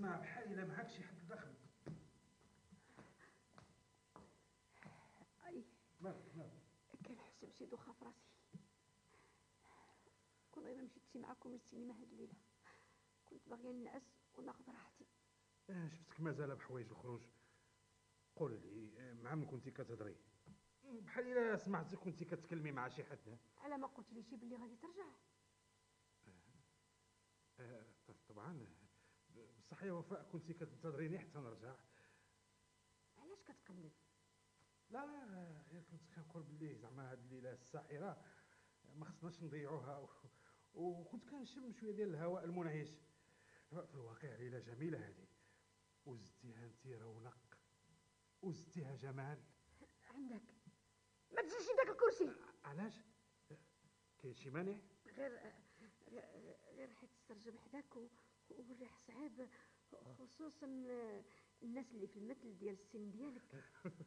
كنسمع بحال الا معاك شي حد داخل. اي مالك؟ كنحس بشي دوخه في راسي. كون غير ما مشيتش معاكم للسينما هاد الليله، كنت باغيه ننعس وناخذ راحتي. شفتك مازال بحوايج الخروج. قولي لي مع من كنتي كتهضري؟ بحال الا سمعتك كنتي كتكلمي مع شي حد. على ما قلت ليش بلي غادي ترجع؟ طبعا بصح يا وفاء كنتي كتنتظريني حتى نرجع. علاش كتقلب؟ لا غير كنت كنقول بلي زعما هاد الليله الساحره ما خصناش نضيعوها، وكنت كنشم شويه ديال الهواء المنعش. في الواقع ليله جميله هذه، وزدتيها انت رونق، وزدتيها جمال. عندك ما تجيش داك الكرسي. علاش؟ كاين شي مانع؟ غير حيت السرجم حداك والريح صعيب، خصوصا الناس اللي في المثل ديال السن ديالك.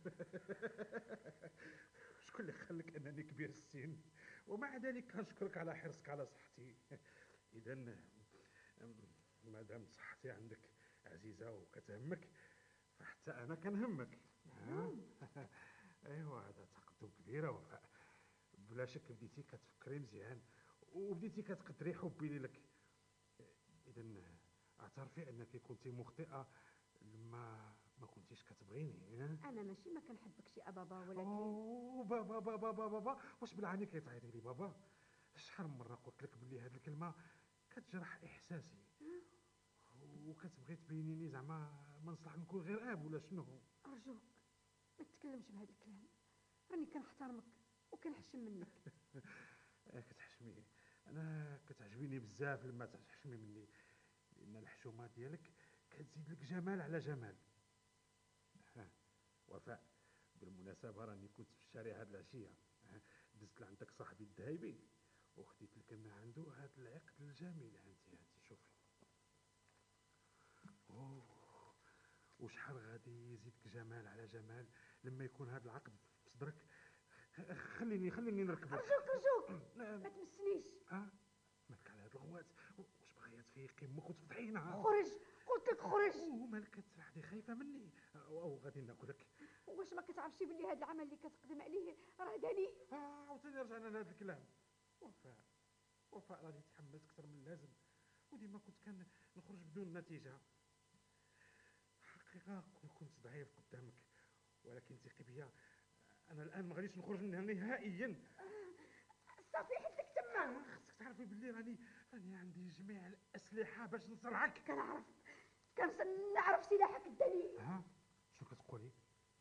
شكون اللي خلك انني كبير السن؟ ومع ذلك كنشكرك على حرصك على صحتي. اذا ما دام صحتي عندك عزيزه وكتهمك، فحتى انا كنهمك. ايوا هذا تقدم كبير وفاء. بلا شك بديتي كتفكري مزيان، وبديتي كتقدري حبي لك. اذا اعترفي انك كنتي مخطئه لما ما كنتيش كتبغيني. انا ماشي ما كنحبكش يا بابا، ولكن بابا واش بالعاني كيتعيطي لي بابا؟ شحال من مره قلت لك بلي هاد الكلمه كتجرح احساسي، وكتبغي تبينيني زعما ما نصلح نكون غير اب ولا شنو؟ ارجوك ما تتكلمش بهذا الكلام، راني كنحترمك وكنحشم منك. كتحشمي؟ انا كتعجبيني بزاف لما تحشمي مني، لان الحشومه ديالك كتزيد لك جمال على جمال. وفاء، بالمناسبه راني كنت في الشارع هاد العشيه، دزت لعندك صاحبي الذهيبي وخديت لك من عنده هاد العقد الجميل. هانتي شوفي. اوه، وشحال غادي يزيدك جمال على جمال لما يكون هاد العقد في صدرك. خليني نركبك. ارجوك ما تمسنيش. مالك على هاد الغوات؟ واش باغيه تفيقي امك وتفضحينا؟ خرج، قلت لك خرج. ومالك كتسرحدي خايفه مني او غادي ناكلك؟ واش ما كتعرفش بلي هذا العمل اللي كتقدم عليه راه داني؟ عاوتاني رجعنا لهذا الكلام. وفاء راني تحمست اكثر من اللازم، وديما كنت نخرج بدون نتيجه. حقيقه كنت ضعيف قدامك، ولكن ثقي بيا، انا الان ما غاديش نخرج منها نهائيا. صافي حدك تما. خصك تعرفي بلي راني عندي جميع الاسلحه باش نصرعك. نعرف سلاحك الدليل. شنو كتقولي؟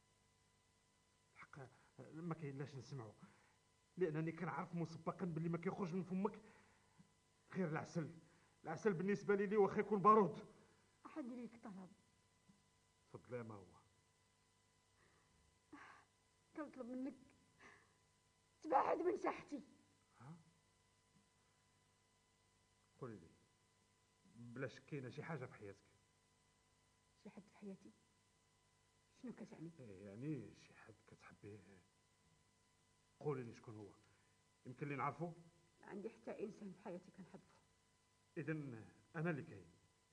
الحق ما كاين لاش نسمعوا، لانني كنعرف مسبقا بلي ما كيخرج من فمك غير العسل بالنسبه لي واخا يكون بارود. احد ليك طلب. تفضلي. ما هو؟ كنطلب منك تبعد من ساحتي. قولي لي، بلا شك كاينه شي حاجه في حياتك. شي حد في حياتي؟ شنو كتعني؟ يعني شي حد كتحبيه. قولي لي شكون هو، يمكن لي نعرفه. ما عندي حتى انسان في حياتي كنحبه. اذا انا اللي كاين.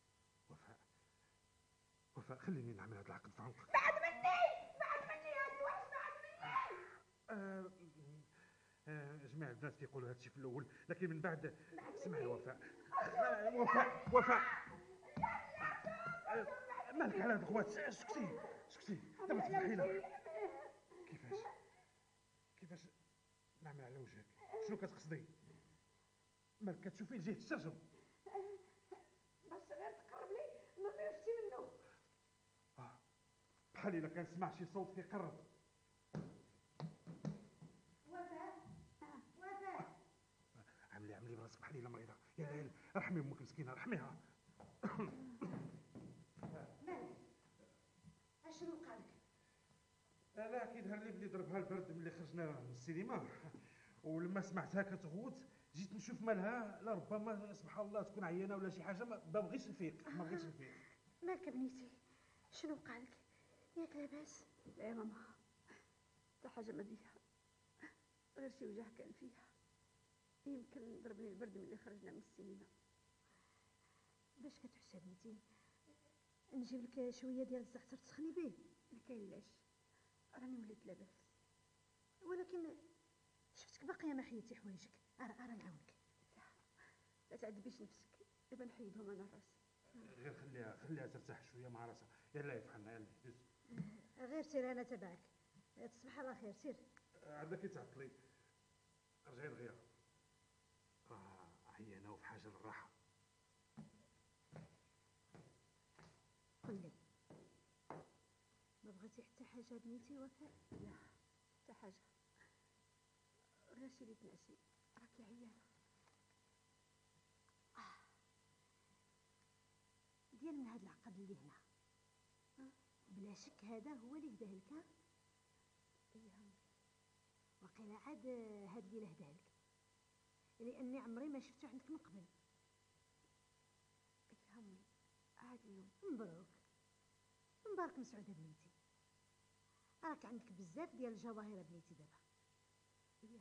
وفاء خليني نعمل هذا العقد في عنقك. بعد مني هاد الوحش، بعد مني. جميع البنات كيقولوا هادشي في الاول، لكن من بعد اسمعي وفاء. وفاء مالك على هاد الغوات؟ سكتي دابا تفضحينا. كيفاش نعمل على وجهك؟ شنو كتقصدي؟ مالك كتشوفي لجهه الشرجم؟ بس غير تقرب لي نطير شتي منه. بحال الا كنسمع شي صوت كيقرب. وفاء عملي براسك بحال الا مريضه. يلا رحمي امك مسكينه، رحميها. مالك؟ اشنو قالك؟ لا كيظهر لي بلي ضربها البرد ملي خرجنا من السينما، ولما سمعتها كتغوت جيت نشوف مالها، لا ربما سبحان الله تكون عيانه ولا شي حاجه. ما بغيتش نفيق. مالك بنيتي؟ شنو قالك؟ ياك لاباس؟ لا يا ماما، حتى حاجه ما بيها، غير شي وجع كان فيها. يمكن ضربني البرد ملي خرجنا من السينما. باش كتحسي بنتي؟ نجيب لك شويه ديال الزعتر تسخني به؟ ما كاينلاش، راني وليت لاباس، ولكن شفتك باقيه ما حيدتي حوايجك. ارى نعاونك. لا تعذبيش نفسك، دابا نحيدهم انا راسي. غير خليها ترتاح شويه مع راسها. يلا يا فحنا، يلا دوز. غير سير انا تبعك. تصبح على خير. سير. عندك كي تعطلي رجعي دغيا، عيانه وفي حاجه للراحه. قل لي، ما بغيتي حتى حاجه بنيتي وفاء؟ لا حتى حاجه، غير شي اللي تنعسي، راكي عيانه. ديال من هاد العقد اللي هنا، بلا شك هذا هو اللي هداه لك. اييه، وقيلا عاد هاد اللي هداه لك، لاني عمري ما شفتو عندك من قبل. اييه عاد اليوم. مبروك، مبارك مسعوده بنيتي، راك عندك بزاف ديال الجواهر بنيتي دابا. اييه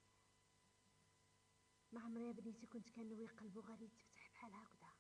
ما عمري يا بنيتي كنت كنوي قلبو غادي يتفتح بحال هكذا.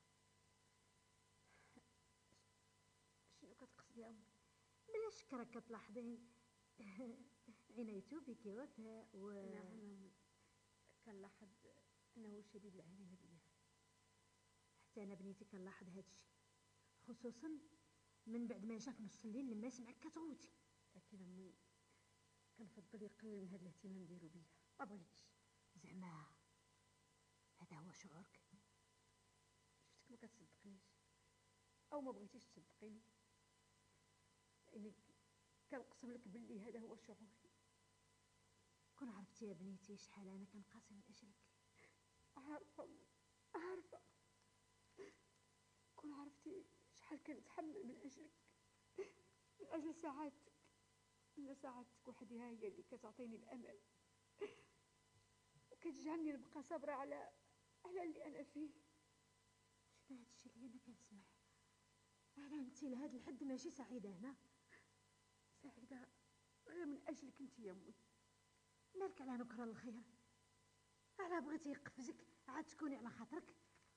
شنو كتقصدي امي؟ بلا شك راك كتلاحظين عنايتو بك وفاء نعم امي، كنلاحظ انه شديد العنايه بيا. حتى انا بنيتي كنلاحظ هذا الشيء، خصوصا من بعد ما جا في نص الليل لما سمعك كتغوتي. لكن امي كنفضل يقلل من هذا الاهتمام ديالو بيا، ما بغيتش. زعما هذا هو شعورك؟ شفتك ما كتصدقنيش او ما بغيتيش تصدقيني، لانك كنقسم لك باللي هذا هو شعوري. كون عرفتي يا بنيتي شحال انا كنقاسي من اجلك. عارفه عارفه، كون عرفتي شحال كنتحمل من اجلك، من اجل سعادتك. ان سعادتك وحدها هي اللي كتعطيني الامل وكتجعلني نبقى صابره على اللي انا فيه. شنو هذا الشيء اللي انا كنسمع؟ انا انت لهذا الحد ماشي سعيده هنا؟ سعيده غير من اجلك انت يا امي. مالك على نكره الخير؟ على بغيتي يقفزك عاد تكوني على خاطرك؟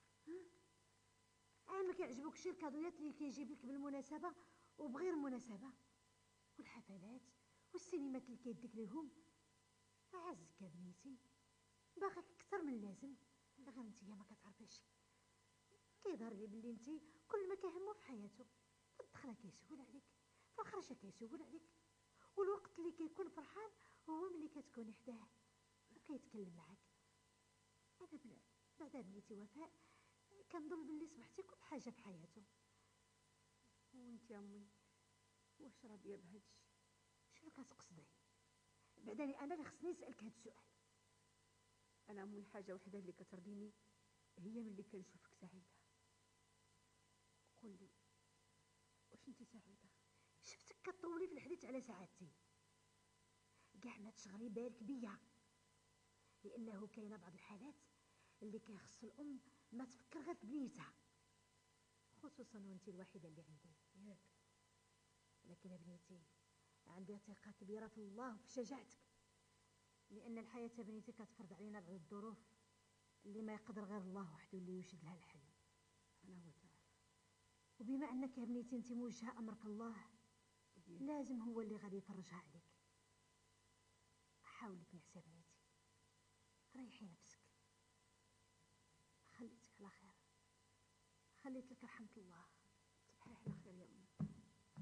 ما كيعجبوكش الكادويات اللي كيجيب لك بالمناسبه وبغير مناسبه، والحفلات والسينمات اللي كيديك ليهم؟ عزك يا بنيتي، باغاك اكثر من اللازم. غير انتيا ما كتعرفيش، كيظهر لي بلي انتي كل ما كيهمو في حياته في الدخله كيسول عليك، في الخرجه كيسول عليك، والوقت اللي كيكون فرحان هو ملي كتكوني حداه وكيتكلم معاك. انا بعدا بنيتي وفاء كنظن بلي صبحتي كل حاجه في حياته. وانت يا امي واش راضيه بهذا الشيء؟ شنو كتقصدي؟ بعدا انا اللي خصني نسالك هذا السؤال. انا امي حاجه وحده اللي كترضيني هي ملي كنشوفك سعيده. قول لي واش انت سعيده؟ شفتك كطولي في الحديث على سعادتي، كاع ما تشغلي بالك بيا، لانه كاينه بعض الحالات اللي كيخص الام ما تفكر غير في بنيتها، خصوصا وانت الوحيده اللي عندي ياك. لكن يا بنيتي عندي ثقه كبيره في الله وفي شجاعتك، لان الحياه يا بنيتي كتفرض علينا بعض الظروف اللي ما يقدر غير الله وحده اللي يوجد لها الحل. انا هو تعالى، وبما انك يا بنيتي انت موجهه امرك الله، لازم هو اللي غادي يفرجها عليك. حاولي تنعسي يا بنيتي، ريحي نفسك، خليتك على خير، خليت لك رحمه الله.